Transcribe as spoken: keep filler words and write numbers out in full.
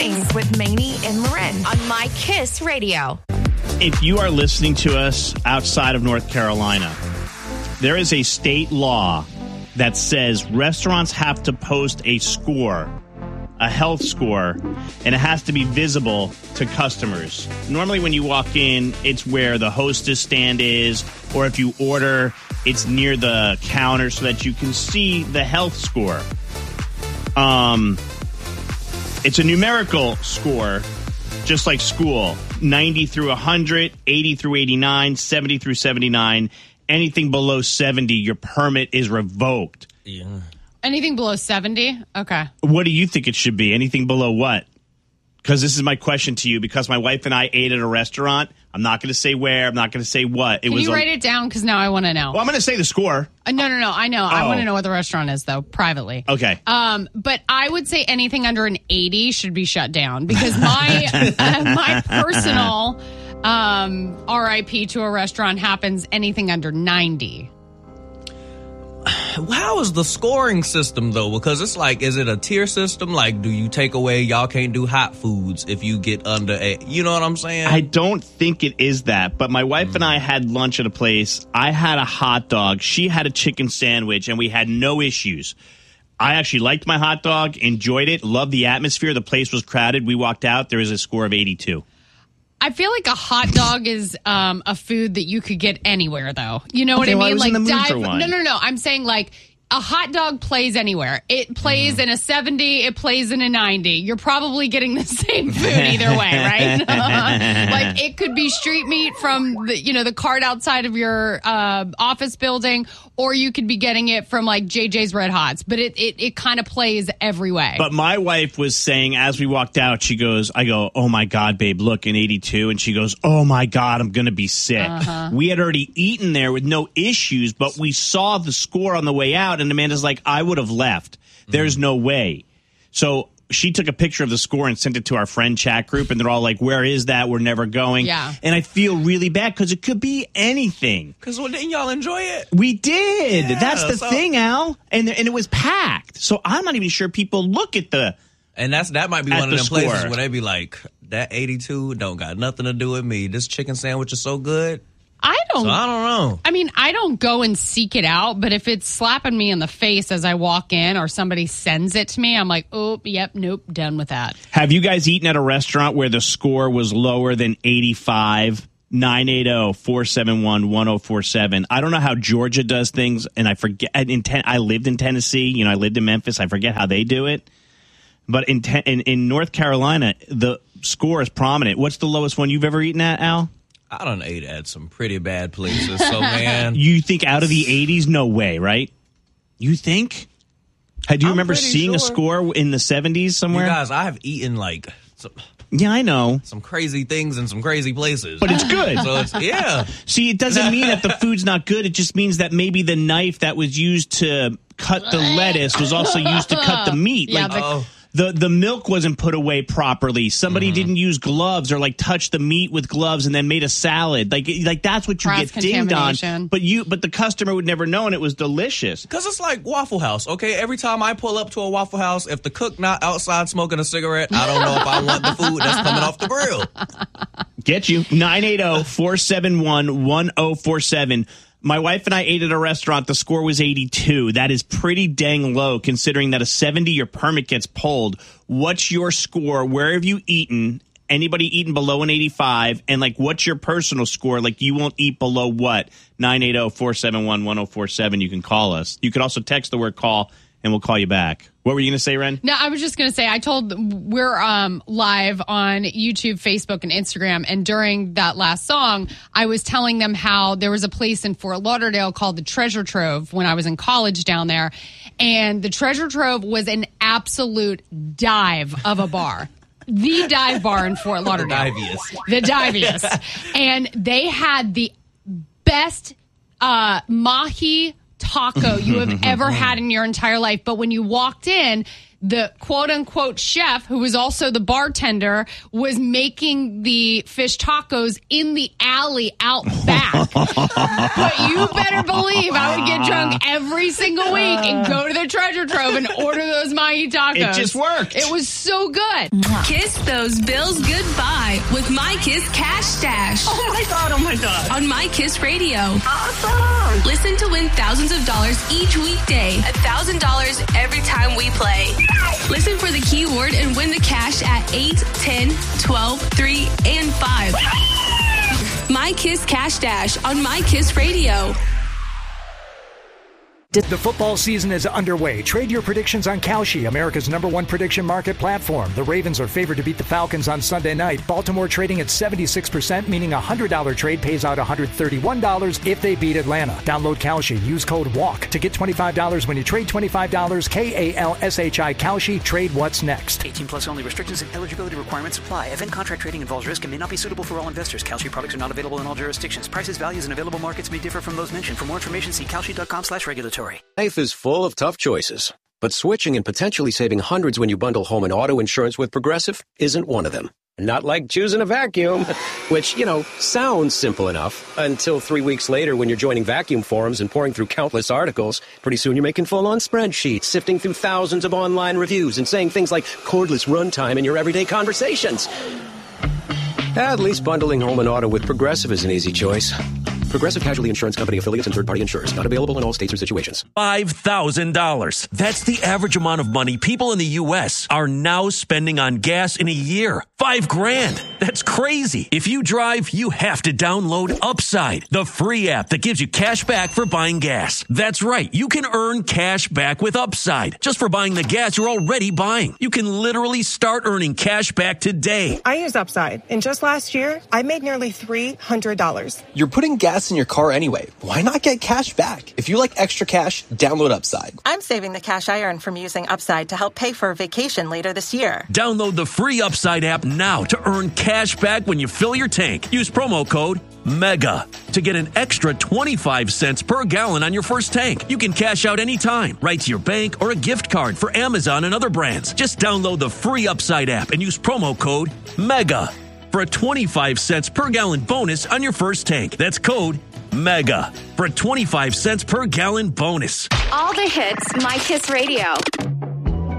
Mornings with Maney and Loren on My Kiss Radio. If you are listening to us outside of North Carolina, there is a state law that says restaurants have to post a score, a health score, and it has to be visible to customers. Normally when you walk in, it's where the hostess stand is, or if you order, it's near the counter so that you can see the health score. Um, it's a numerical score, just like school. ninety through one hundred, eighty through eighty-nine, seventy through seventy-nine. Anything below seventy, your permit is revoked. Yeah. Anything below seventy? Okay. What do you think it should be? Anything below what? Because this is my question to you. Because my wife and I ate at a restaurant. I'm not going to say where. I'm not going to say what. It Can was you a, write it down? Because now I want to know. Well, I'm going to say the score. Uh, no, no, no. I know. Oh. I want to know what the restaurant is, though, privately. Okay. Um, but I would say anything under an eighty should be shut down because my uh, my personal um, R I P to a restaurant happens anything under ninety. How is the scoring system, though? Because it's like, is it a tier system? Like, do you take away, y'all can't do hot foods if you get under a, you know what I'm saying? I don't think it is that, but my wife mm. and I had lunch at a place. I had a hot dog. She had a chicken sandwich, and we had no issues. I actually liked my hot dog, enjoyed it, loved the atmosphere. The place was crowded. We walked out. There was a score of eighty-two. I feel like a hot dog is um, a food that you could get anywhere, though. You know okay, what I mean? Well, I was like in the mood dive. for one. No, no, no. I'm saying like a hot dog plays anywhere. It plays mm. in a seventy. It plays in a ninety. You're probably getting the same food either way, right? Like it could be street meat from the you know the cart outside of your uh, office building, or you could be getting it from like J J's Red Hots. But it it, it kind of plays every way. But my wife was saying as we walked out, she goes, I go, oh my God, babe, look, in eighty-two. And she goes, oh my God, I'm going to be sick. Uh-huh. We had already eaten there with no issues, but we saw the score on the way out. And Amanda's like, I would have left. There's mm. no way. So she took a picture of the score and sent it to our friend chat group. And they're all like, where is that? We're never going. Yeah. And I feel really bad because it could be anything. Because well, didn't y'all enjoy it? We did. Yeah, That's the so- thing, Al. And, and it was packed. So I'm not even sure people look at the... And that's that might be At one of the them score. places where they be like, that eighty-two don't got nothing to do with me. This chicken sandwich is so good. I don't. So I don't know. I mean, I don't go and seek it out, but if it's slapping me in the face as I walk in or somebody sends it to me, I'm like, oh, yep, nope, done with that. Have you guys eaten at a restaurant where the score was lower than eighty-five? nine eight zero, four seven one, one zero four seven. I don't know how Georgia does things, and I forget. In ten, I lived in Tennessee. You know, I lived in Memphis. I forget how they do it. But in, ten, in in North Carolina, the score is prominent. What's the lowest one you've ever eaten at, Al? I done ate at some pretty bad places. So, man. You think out of the eighties? No way, right? You think? Do you I'm remember pretty seeing sure. a score in the seventies somewhere? You guys, I have eaten like some, yeah, I know. some crazy things in some crazy places. But it's good. So it's, yeah. See, it doesn't mean that the food's not good. It just means that maybe the knife that was used to cut the lettuce was also used to cut the meat. Yeah, like the- Oh. the, the milk wasn't put away properly. Somebody Mm-hmm. didn't use gloves or like touch the meat with gloves and then made a salad. Like like that's what you get dinged on. Cross-contamination. But you but the customer would never know, and it was delicious. Because it's like Waffle House, okay? Every time I pull up to a Waffle House, if the cook not outside smoking a cigarette, I don't know if I want the food that's coming off the grill. Get you. nine eight zero, four seven one, one zero four seven. My wife and I ate at a restaurant. The score was eighty-two. That is pretty dang low considering that a seventy your permit gets pulled. What's your score? Where have you eaten? Anybody eaten below an eighty-five? And like, what's your personal score? Like, you won't eat below what? nine eight zero, four seven one, one zero four seven. You can call us. You could also text the word call and we'll call you back. What were you going to say, Ren? No, I was just going to say, I told, we're um, live on YouTube, Facebook, and Instagram. And during that last song, I was telling them how there was a place in Fort Lauderdale called the Treasure Trove when I was in college down there. And the Treasure Trove was an absolute dive of a bar. The dive bar in Fort Lauderdale. The diviest. The diviest. And they had the best uh, mahi taco you have ever had in your entire life. But when you walked in, the quote-unquote chef, who was also the bartender, was making the fish tacos in the alley out back. But you better believe I would get drunk every single week and go to the Treasure Trove and order those mahi tacos. It just worked. It was so good. Kiss those bills goodbye with My Kiss Cash Stash. Oh my God, oh my God. On My Kiss Radio. Awesome. Listen to win thousands of dollars each weekday. one thousand dollars every time we play. Listen for the keyword and win the cash at eight, ten, twelve, three, and five. My Kiss Cash Dash on My Kiss Radio. The football season is underway. Trade your predictions on Kalshi, America's number one prediction market platform. The Ravens are favored to beat the Falcons on Sunday night. Baltimore trading at seventy-six percent, meaning a one hundred dollars trade pays out one hundred thirty-one dollars if they beat Atlanta. Download Kalshi. Use code WALK to get twenty-five dollars when you trade twenty-five dollars. K A L S H I Kalshi. Trade what's next. eighteen plus only. Restrictions and eligibility requirements apply. Event contract trading involves risk and may not be suitable for all investors. Kalshi products are not available in all jurisdictions. Prices, values, and available markets may differ from those mentioned. For more information, see kalshi.com slash regulatory. Life is full of tough choices, but switching and potentially saving hundreds when you bundle home and auto insurance with Progressive isn't one of them. Not like choosing a vacuum, which, you know, sounds simple enough until three weeks later when you're joining vacuum forums and pouring through countless articles. Pretty soon you're making full-on spreadsheets, sifting through thousands of online reviews and saying things like cordless runtime in your everyday conversations. At least bundling home and auto with Progressive is an easy choice. Progressive Casualty Insurance Company affiliates and third-party insurers. Not available in all states or situations. five thousand dollars. That's the average amount of money people in the U S are now spending on gas in a year. Five grand. That's crazy. If you drive, you have to download Upside, the free app that gives you cash back for buying gas. That's right. You can earn cash back with Upside just for buying the gas you're already buying. You can literally start earning cash back today. I use Upside, and just last year, I made nearly three hundred dollars. You're putting gas in your car anyway. Why not get cash back? If you like extra cash, download Upside. I'm saving the cash I earn from using Upside to help pay for a vacation later this year. Download the free Upside app now to earn cash back when you fill your tank. Use promo code MEGA to get an extra twenty-five cents per gallon on your first tank. You can cash out anytime, right to your bank or a gift card for Amazon and other brands. Just download the free Upside app and use promo code MEGA for a twenty-five cents per gallon bonus on your first tank. That's code MEGA for a twenty-five cents per gallon bonus. All the hits, My Kiss Radio.